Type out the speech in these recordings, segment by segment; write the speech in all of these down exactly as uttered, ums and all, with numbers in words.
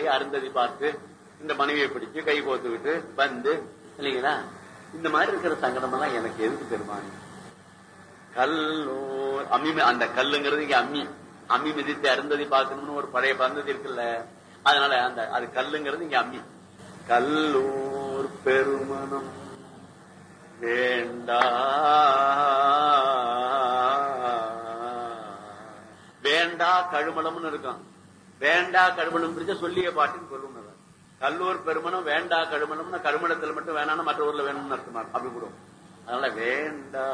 அருந்ததி பார்த்து இந்த மனைவியை பிடிச்சு கை கோத்துக்கிட்டு வந்து இல்லைங்களா, இந்த மாதிரி இருக்கிற சங்கடம் எல்லாம் எனக்கு எதுக்கு பெருமானி? கல்லோ அம்மி, அந்த கல்லுங்கிறது இங்க அம்மி, அம்மி மிதித்து அருந்ததி பார்க்கணும்னு ஒரு பழைய பந்ததி இருக்குல்ல, அதனால அந்த அது கல்லுங்கிறது இங்க அம்மி. கல்லூர் பெருமணம் வேண்டா வேண்டா கழுமலம்னு இருக்கும். வேண்டா கழுமலம் பிடிச்ச சொல்லிய பாட்டுன்னு சொல்லுங்க. கல்லூர் பெருமணம் வேண்டா கழுமலம்னு கருமணத்துல மட்டும் வேணான்னு மற்ற ஊர்ல வேணும்னு அர்த்தமா அப்படி கூட. அதனால வேண்டா,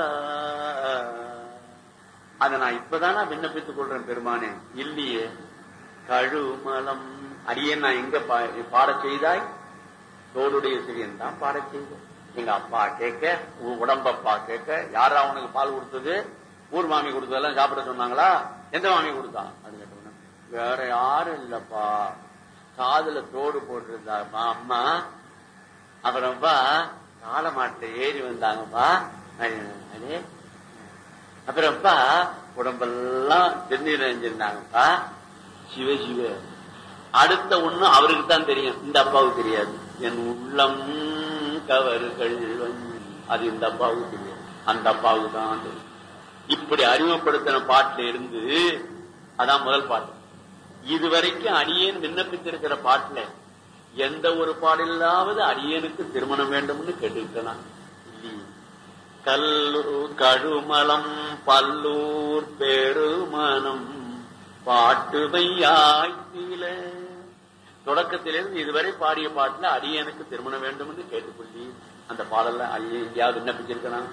அதை நான் இப்பதானா விண்ணப்பித்துக் கொள்றேன் பெருமானே. இல்லையே கழுமலம் அடியே நான் எங்க பாட செய்தாய்? தோளுடைய சிறியன் தான் பாட செய்த. எங்க அப்பா கேட்க, உடம்பப்பா கேட்க, யாரா உனக்கு பால் கொடுத்தது? ஊர் மாமி கொடுத்ததெல்லாம் சாப்பிட சொன்னாங்களா? எந்த மாமி கொடுத்தா? அது கேட்ட வேற யாரும் இல்லப்பா, காதுல தோடு போட்டிருந்தாப்பா அம்மா. அப்புறம்ப்பா கால மாட்டை ஏறி வந்தாங்கப்பா. அதே அப்புறம்ப்பா உடம்பெல்லாம் திருநீர் அணிஞ்சிருந்தாங்கப்பா. சிவ சிவ. அடுத்த ஒண்ணு அவருக்கு தான் தெரியும், இந்த அப்பாவுக்கு தெரியாது. என் உள்ளம் கவர்கள் அது இந்த அப்பாவுக்கு தெரியாது, அந்த அப்பாவுக்கு தான் தெரியும். இப்படி அறிமுகப்படுத்தின பாட்டுல இருந்து அதான் முதல் பாட்டு. இதுவரைக்கும் அடியேன் விண்ணப்பித்திருக்கிற பாட்டுல எந்த ஒரு பாடலாவது அடியேனுக்கு திருமணம் வேண்டும்னு கேட்டுக்கலாம் இல்லையே. கல்லூர் கழுமலம் பல்லூர் பெருமணம் பாட்டுவையாய்த்தில. தொடக்கத்திலிருந்து இதுவரை பாடிய பாட்டுல அடியனுக்கு திருமணம் வேண்டும் என்று கேட்டுக்கொள்ளி அந்த பாடல்ல அடியே எங்கேயாவது விண்ணப்பிச்சிருக்கலாம்?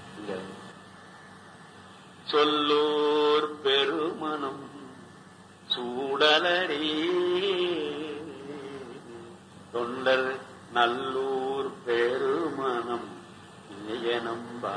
சொல்லூர் பெருமணம் சூடலரே தொண்டர் நல்லூர் பெருமணம் நம்பா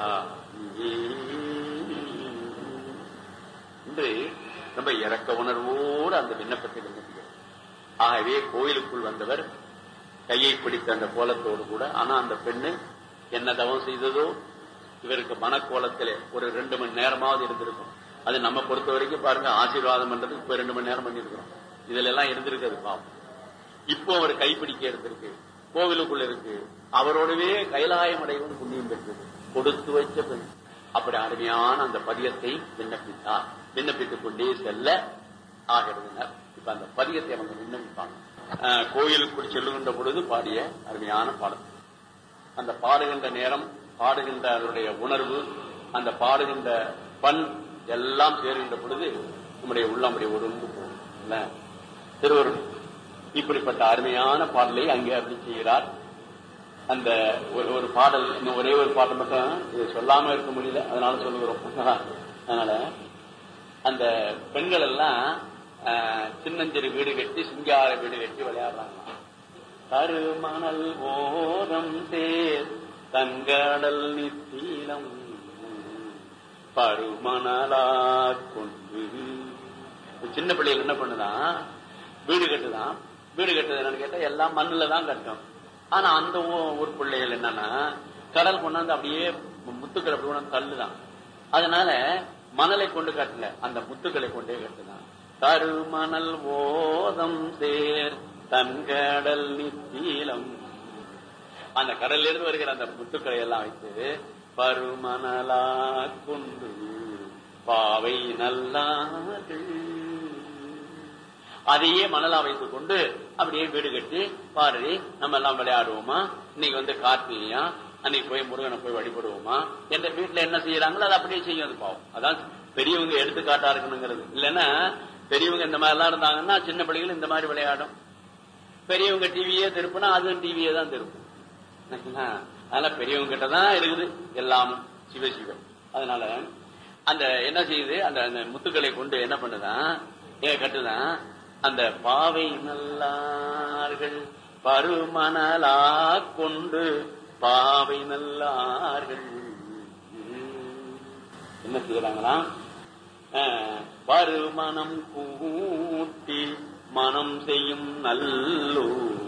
என்று ரொம்ப இறக்க உணர்வோடு அந்த விண்ணப்பத்தை விண்ணப்பிக்கிறார். ஆகவே கோயிலுக்குள் வந்தவர் கையை பிடித்த அந்த கோலத்தோடு கூட, ஆனா அந்த பெண்ணு என்ன தவம் செய்ததோ இவருக்கு மனக்கோலத்திலே ஒரு ரெண்டு மணி நேரமாவது இருந்திருக்கும். அது நம்ம பொறுத்த வரைக்கும் பாருங்க, ஆசீர்வாதம் பண்றதுக்கு இப்ப ரெண்டு மணி நேரம் பண்ணிருக்கிறோம். இதுல எல்லாம் இருந்திருக்காது பாவம். இப்போ அவர் கைப்பிடிக்க இருந்திருக்கு, கோவிலுக்குள்ள இருக்கு. அவரோடவே கைலாயம் அடைவும் புண்ணியம் பெற்றது, கொடுத்து வச்ச பெண். அப்படி அருமையான அந்த பதியத்தை விண்ணப்பித்தார். விண்ணப்பித்துக் கொண்டே செல்ல ஆகிறதுனர். இப்ப அந்த பதியத்தை அவங்க விண்ணப்பிப்பாங்க. கோயிலுக்குள் செல்லுகின்ற பொழுது பாடிய அருமையான பாடல். அந்த பாடுகின்ற நேரம், பாடுகின்ற அதனுடைய உணர்வு, அந்த பாடுகின்ற பண் எல்லாம் சேருகின்ற பொழுது நம்முடைய உள்ளம் அப்படி ஒருங்கு போகும். திருவருள் இப்படிப்பட்ட அருமையான பாடலை அங்கே அப்படி செய்கிறார். அந்த ஒரு பாடல், இன்னும் ஒரே ஒரு பாடல் மட்டும் இது சொல்லாம இருக்க முடியல, அதனால சொல்லுகிறோம். அதனால அந்த பெண்கள் எல்லாம் சின்னஞ்சிறு வீடு கட்டி சிங்கார வீடு கட்டி விளையாடுறாங்க. கருமணல் ஓரம் சேர் தங்கடல் நித்தீலம் பருமணலா கொண்டு. சின்ன பிள்ளைகள் என்ன பண்ணுதான், வீடு கட்டுதான். வீடு கட்டுறது என்னன்னு கேட்டா எல்லாம் மண்ணுல தான் கட்டும். ஆனா அந்த ஊர் பிள்ளைகள் என்னன்னா கடல் கொண்டாந்து அப்படியே முத்துக்களை அப்படி கொண்டாந்து தள்ளுதான். அதனால மணலை கொண்டு கட்டல, அந்த முத்துக்களை கொண்டே கட்டுதான். கருமணல் ஓதம் சேர் தன்கடல் நித்தீலம். அந்த கடல்ல இருந்து வருகிற அந்த முத்துக்களை எல்லாம் வைத்து பருமணலா கொண்டு பாவை நல்லார்கள். அதையே மணலா வைத்துக் கொண்டு அப்படியே வீடு கட்டி பாரு நம்ம எல்லாம் விளையாடுவோமா, இன்னைக்கு வந்து கார்த்திகையா, அன்னைக்கு போய் முருகனை போய் வழிபடுவோமா என்ற வீட்டுல என்ன செய்யறாங்களோ அதை அப்படியே செய்யும். அது பாவம். அதான் பெரியவங்க எடுத்துக்காட்டா இருக்கணுங்கிறது. இல்லைன்னா பெரியவங்க இந்த மாதிரி எல்லாம் இருந்தாங்கன்னா சின்ன பிள்ளைகள் இந்த மாதிரி விளையாடும். பெரியவங்க டிவியே திருப்பினா அதுவும் டிவியே தான் திருப்பும். அதனால பெரியவங்க கிட்டதான் இருக்குது எல்லாம் சிவ சிவ. அதனால அந்த என்ன செய்யுது, அந்த முத்துக்களை கொண்டு என்ன பண்ணுதான், ஏன் கட்டுதான், அந்த பாவை நல்லார்கள் பருமணலா கொண்டு பாவை நல்லார்கள் என்ன செய்யறாங்களா, பருமணம் கூட்டி மனம் செய்யும் நல்லூர்.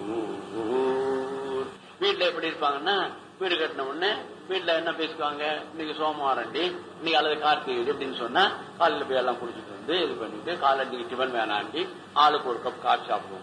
வீட்டுல எப்படி இருப்பாங்கன்னா, வீடு கட்டின உடனே வீட்டுல என்ன பேசுவாங்க, இன்னைக்கு சோமவாரண்டி, இன்னைக்கு அல்லது கார்த்திகை அப்படின்னு சொன்னா காலையில போய் எல்லாம் குடிச்சிட்டு வந்து இது பண்ணிட்டு காலையில டிஃபன் வேணாண்டி ஆளுக்கு ஒரு கப் காஃபி சாப்பிடுவோம்.